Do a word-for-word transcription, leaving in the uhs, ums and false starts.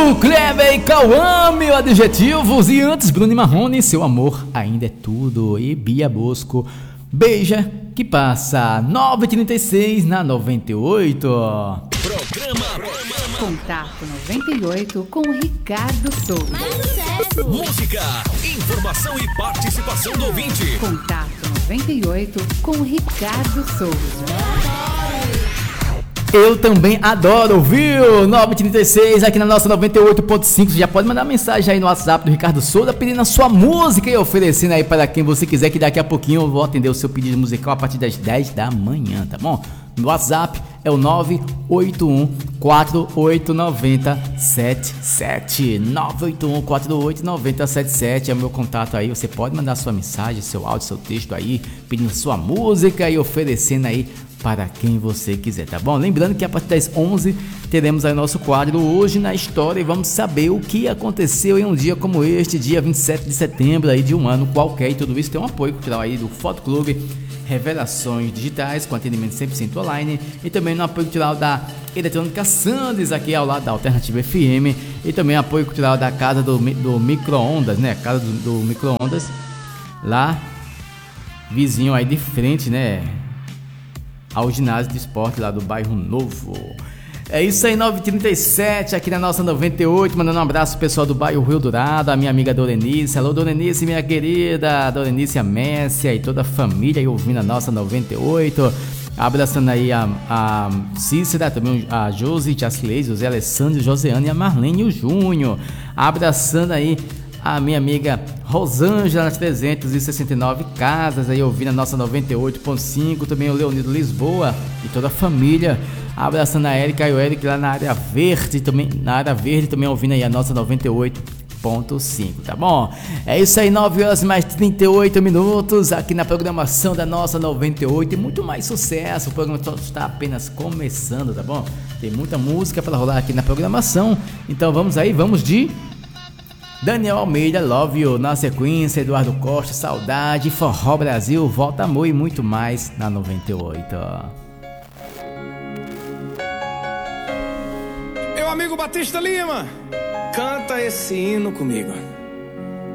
Will, Kleber e Cauã, meu adjetivos. E antes, Bruno e Marrone, seu amor ainda é tudo. E Bia Bosco, beija que passa. nove e trinta e seis na noventa e oito. Programa Contato noventa e oito com Ricardo Souza. Música, informação e participação do ouvinte. Contato noventa e oito com Ricardo Souza. Eu também adoro, viu? nove e trinta e seis aqui na nossa noventa e oito ponto cinco. Você já pode mandar mensagem aí no WhatsApp do Ricardo Souza pedindo a sua música e oferecendo aí para quem você quiser, que daqui a pouquinho eu vou atender o seu pedido musical a partir das dez da manhã, tá bom? No WhatsApp é o nove oito um, quatro oito nove zero sete sete. nove oito um, quatro oito nove zero sete sete é o meu contato aí. Você pode mandar sua mensagem, seu áudio, seu texto aí, pedindo sua música e oferecendo aí para quem você quiser, tá bom? Lembrando que a partir das onze teremos aí nosso quadro Hoje na História e vamos saber o que aconteceu em um dia como este, dia vinte e sete de setembro aí de um ano qualquer, e tudo isso tem um apoio cultural aí do Fotoclube Revelações Digitais, com atendimento cem por cento online, e também no apoio cultural da Eletrônica Sandes, aqui ao lado da Alternativa F M, e também apoio cultural da Casa do, do Micro-Ondas, né? Casa do, do Micro-Ondas, lá, vizinho aí de frente, né? Ao ginásio de esporte lá do Bairro Novo. É isso aí, nove e trinta e sete aqui na nossa noventa e oito, mandando um abraço pro pessoal do bairro Rio Dourado, a minha amiga Dorenice. Alô, Dorenice, minha querida, Dorenice, a Messia e toda a família aí ouvindo a nossa noventa e oito. Abraçando aí a, a Cícera, também a Josi, a Cileide, José Alessandro, Joseana e a Marlene e o Júnior. Abraçando aí a minha amiga Rosângela, nas trezentas e sessenta e nove casas, aí ouvindo a nossa noventa e oito ponto cinco, também o Leonido Lisboa e toda a família, abraçando a Érica e o Eric lá na área verde, também, na área verde, também ouvindo aí a nossa noventa e oito ponto cinco, tá bom? É isso aí, nove horas mais trinta e oito minutos, aqui na programação da nossa noventa e oito, e muito mais sucesso, o programa está apenas começando, tá bom? Tem muita música para rolar aqui na programação, então vamos aí, vamos de Daniel Almeida, Love You, na sequência, Eduardo Costa, Saudade, Forró Brasil, Volta Amor e muito mais na noventa e oito. Meu amigo Batista Lima, canta esse hino comigo.